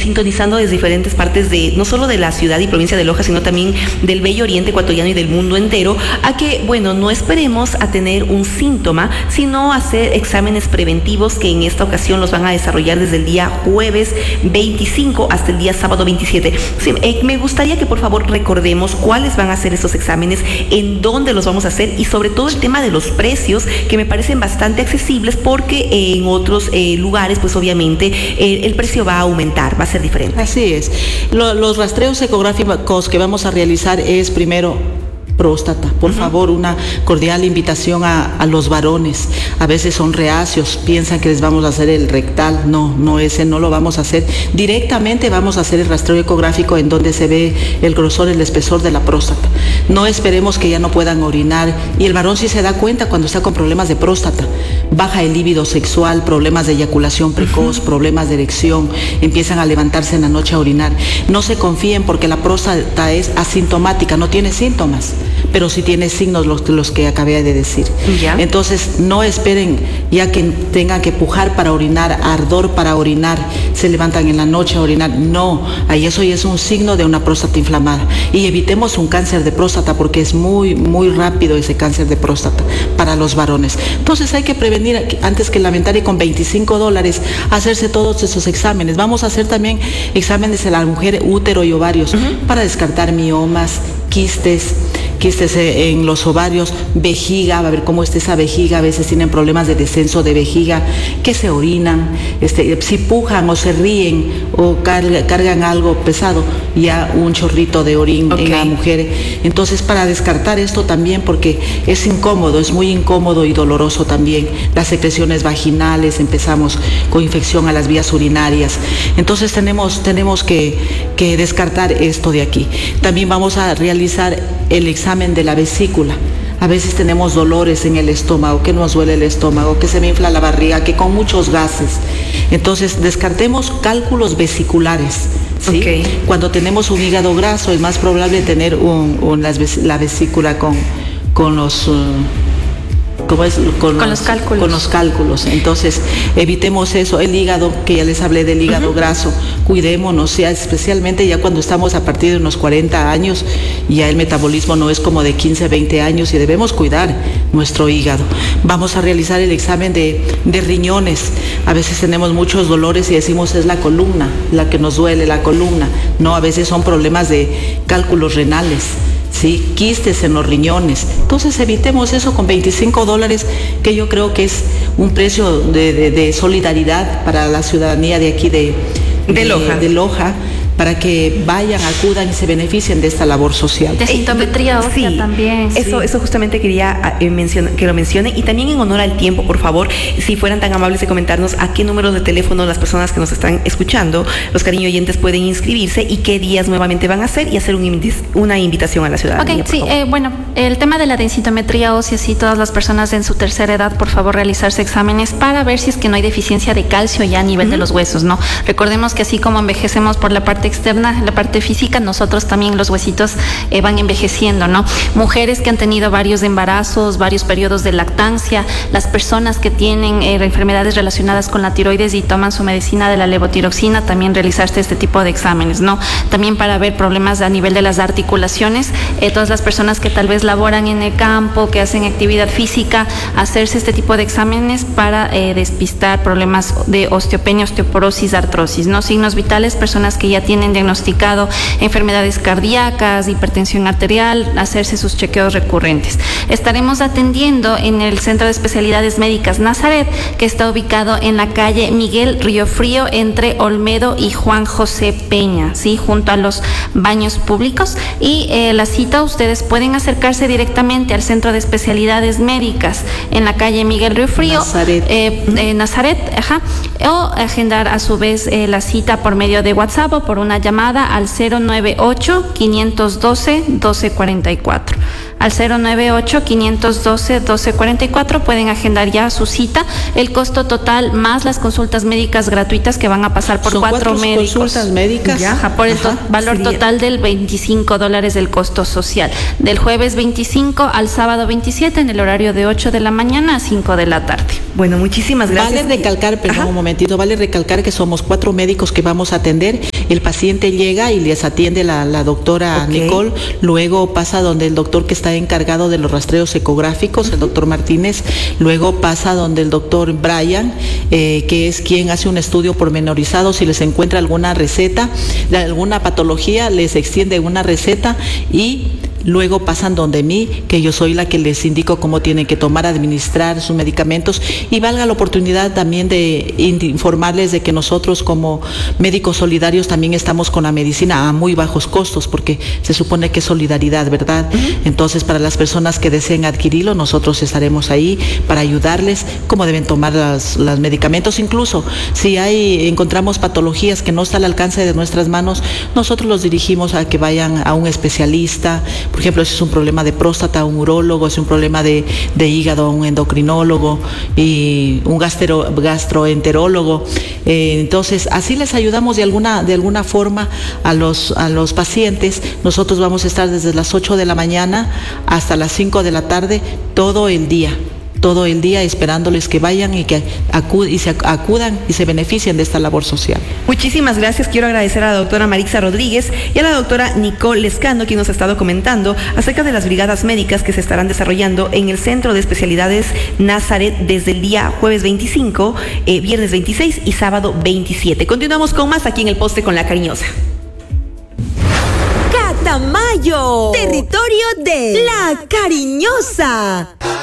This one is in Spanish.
sintonizando desde diferentes partes de, no solo de la ciudad y provincia de Loja, sino también del bello oriente ecuatoriano y del mundo entero, a que, bueno, no esperemos a tener un síntoma, sino hacer exámenes preventivos que en esta ocasión los van a desarrollar desde el día jueves 25 hasta el día sábado 27. Sí, me gustaría que por favor recordemos cuáles van a ser estos exámenes, en dónde los vamos a hacer y sobre todo el tema de los precios, que me parecen bastante accesibles, porque en otros lugares pues obviamente el precio va a aumentar, va a ser diferente. Así es. Los rastreos ecográficos que vamos a realizar es primero próstata. Por favor, una cordial invitación a los varones. A veces son reacios, piensan que les vamos a hacer el rectal. No, ese no lo vamos a hacer. Directamente vamos a hacer el rastreo ecográfico en donde se ve el grosor, el espesor de la próstata. No esperemos que ya no puedan orinar. Y el varón sí se da cuenta cuando está con problemas de próstata. Baja el líbido sexual, problemas de eyaculación precoz, problemas de erección, empiezan a levantarse en la noche a orinar. No se confíen porque la próstata es asintomática, no tiene síntomas, pero sí tiene signos los que acabé de decir. ¿Ya? Entonces, no esperen ya que tengan que pujar para orinar, ardor para orinar, se levantan en la noche a orinar. No, ahí eso ya es un signo de una próstata inflamada. Y evitemos un cáncer de próstata porque es muy, muy rápido ese cáncer de próstata para los varones. Entonces, hay que prevenir antes que lamentar, y con $25 hacerse todos esos exámenes. Vamos a hacer también exámenes a la mujer, útero y ovarios, para descartar miomas, quistes en los ovarios, vejiga, a ver cómo está esa vejiga. A veces tienen problemas de descenso de vejiga, que se orinan, si pujan o se ríen o cargan algo pesado, ya un chorrito de orín en la mujer. Entonces, para descartar esto también, porque es incómodo, es muy incómodo y doloroso también. Las secreciones vaginales, empezamos con infección a las vías urinarias. Entonces, tenemos que descartar esto de aquí. También vamos a realizar el examen de la vesícula. A veces tenemos dolores en el estómago, que nos duele el estómago, que se me infla la barriga, que con muchos gases. Entonces, descartemos cálculos vesiculares. ¿Sí? Cuando tenemos un hígado graso, es más probable tener la vesícula con los... Con los cálculos. Entonces, evitemos eso. El hígado, que ya les hablé del hígado graso, cuidémonos, especialmente ya cuando estamos a partir de unos 40 años, ya el metabolismo no es como de 15, 20 años y debemos cuidar nuestro hígado. Vamos a realizar el examen de riñones. A veces tenemos muchos dolores y decimos es la columna, la que nos duele, la columna. No, a veces son problemas de cálculos renales. ¿Sí? Quistes en los riñones. Entonces evitemos eso con $25, que yo creo que es un precio de solidaridad para la ciudadanía de aquí de Loja, para que vayan, acudan y se beneficien de esta labor social. De sintometría ósea también. Eso justamente quería que lo mencionen. Y también en honor al tiempo, por favor, si fueran tan amables de comentarnos a qué números de teléfono las personas que nos están escuchando, los cariño oyentes, pueden inscribirse y qué días nuevamente van a hacer, y hacer una invitación a la ciudadanía. Bueno, el tema de la densitometría ósea, sí, todas las personas en su tercera edad, por favor, realizarse exámenes para ver si es que no hay deficiencia de calcio ya a nivel de los huesos, ¿no? Recordemos que así como envejecemos por la parte externa, la parte física, nosotros también los huesitos van envejeciendo, ¿no? Mujeres que han tenido varios embarazos, varios periodos de lactancia, las personas que tienen enfermedades relacionadas con la tiroides y toman su medicina de la levotiroxina, también realizarse este tipo de exámenes, ¿no? También para ver problemas a nivel de las articulaciones, todas las personas que tal vez laboran en el campo, que hacen actividad física, hacerse este tipo de exámenes para despistar problemas de osteopenia, osteoporosis, artrosis, ¿no? Signos vitales, personas que ya tienen diagnosticado enfermedades cardíacas, hipertensión arterial, hacerse sus chequeos recurrentes. Estaremos atendiendo en el Centro de Especialidades Médicas Nazaret, que está ubicado en la calle Miguel Riofrío, entre Olmedo y Juan José Peña, ¿sí? Junto a los baños públicos. Y la cita, ustedes pueden acercarse directamente al Centro de Especialidades Médicas en la calle Miguel Riofrío, Nazaret, o agendar a su vez la cita por medio de WhatsApp o por una llamada al 098-512-1244. Al 098-512-1244 pueden agendar ya su cita. El costo total más las consultas médicas gratuitas que van a pasar por 4 médicos. Consultas médicas. Por el valor total del $25 del costo social. Del jueves 25 al sábado 27 en el horario de 8 de la mañana a 5 de la tarde. Bueno, muchísimas gracias. Vale recalcar, un momentito, vale recalcar que somos 4 médicos que vamos a atender el paciente llega y les atiende la doctora Nicole, luego pasa donde el doctor que está encargado de los rastreos ecográficos, el doctor Martínez, luego pasa donde el doctor Brian, que es quien hace un estudio pormenorizado, si les encuentra alguna receta, alguna patología, les extiende una receta y luego pasan donde mí, que yo soy la que les indico cómo tienen que tomar, administrar sus medicamentos, y valga la oportunidad también de informarles de que nosotros como médicos solidarios también estamos con la medicina a muy bajos costos, porque se supone que es solidaridad, ¿verdad? Entonces, para las personas que deseen adquirirlo, nosotros estaremos ahí para ayudarles cómo deben tomar los medicamentos. Incluso si encontramos patologías que no están al alcance de nuestras manos, nosotros los dirigimos a que vayan a un especialista. Por ejemplo, si es un problema de próstata, a un urólogo, si es un problema de hígado, a un endocrinólogo y un gastroenterólogo. Entonces, así les ayudamos de alguna forma a los pacientes. Nosotros vamos a estar desde las 8 de la mañana hasta las 5 de la tarde todo el día esperándoles que vayan y que acudan y se beneficien de esta labor social. Muchísimas gracias. Quiero agradecer a la doctora Marixa Rodríguez y a la doctora Nicole Lescano, quien nos ha estado comentando acerca de las brigadas médicas que se estarán desarrollando en el Centro de Especialidades Nazaret desde el día jueves 25, viernes 26 y sábado 27. Continuamos con más aquí en El Poste con La Cariñosa. Catamayo, territorio de La Cariñosa.